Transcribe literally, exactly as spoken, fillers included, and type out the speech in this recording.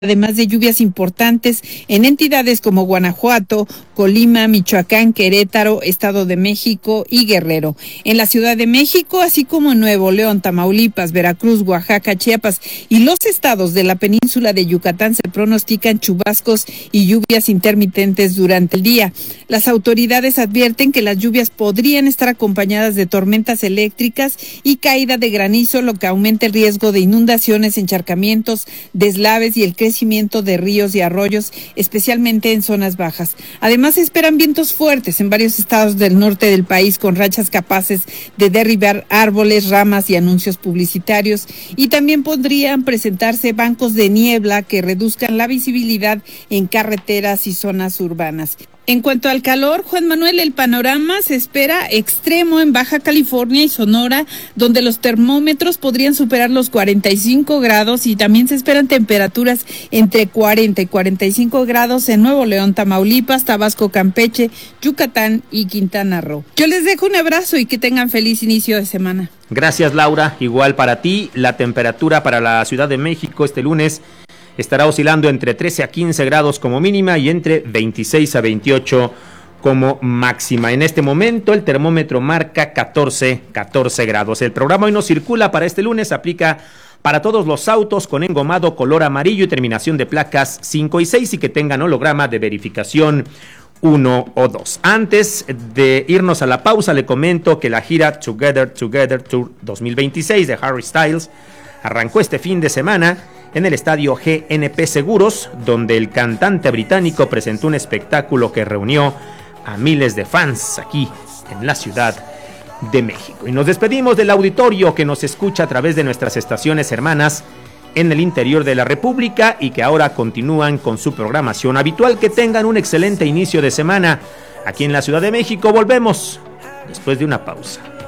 además de lluvias importantes en entidades como Guanajuato, Colima, Michoacán, Querétaro, Estado de México y Guerrero. En la Ciudad de México, así como en Nuevo León, Tamaulipas, Veracruz, Oaxaca, Chiapas y los estados de la península de Yucatán se pronostican chubascos y lluvias intermitentes durante el día. Las autoridades advierten que las lluvias podrían estar acompañadas de tormentas eléctricas y caída de granizo, lo que aumenta el riesgo de inundaciones, encharcamientos, deslaves y el crecimiento de ríos y arroyos, especialmente en zonas bajas. Además, se esperan vientos fuertes en varios estados del norte del país con rachas capaces de derribar árboles, ramas y anuncios publicitarios, y también podrían presentarse bancos de niebla que reduzcan la visibilidad en carreteras y zonas urbanas. En cuanto al calor, Juan Manuel, el panorama se espera extremo en Baja California y Sonora, donde los termómetros podrían superar los cuarenta y cinco grados, y también se esperan temperaturas entre cuarenta y cuarenta y cinco grados en Nuevo León, Tamaulipas, Tabasco, Campeche, Yucatán y Quintana Roo. Yo les dejo un abrazo y que tengan feliz inicio de semana. Gracias, Laura. Igual para ti. La temperatura para la Ciudad de México este lunes estará oscilando entre trece a quince grados como mínima y entre veintiséis a veintiocho como máxima. En este momento el termómetro marca catorce grados. El programa Hoy No Circula para este lunes aplica para todos los autos con engomado color amarillo y terminación de placas cinco y seis y que tengan holograma de verificación uno o dos. Antes de irnos a la pausa, le comento que la gira Together Together Tour dos mil veintiséis de Harry Styles arrancó este fin de semana en el estadio G N P Seguros, donde el cantante británico presentó un espectáculo que reunió a miles de fans aquí en la Ciudad de México. Y nos despedimos del auditorio que nos escucha a través de nuestras estaciones hermanas en el interior de la República y que ahora continúan con su programación habitual. Que tengan un excelente inicio de semana aquí en la Ciudad de México. Volvemos después de una pausa.